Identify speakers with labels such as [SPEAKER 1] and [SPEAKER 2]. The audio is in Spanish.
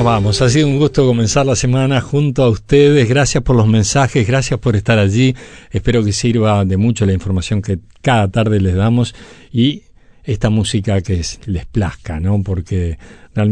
[SPEAKER 1] nos vamos. Ha sido un gusto comenzar la semana junto a ustedes. Gracias por los mensajes, gracias por estar allí. Espero que sirva de mucho la información que cada tarde les damos y esta música que les plazca, ¿no? Porque realmente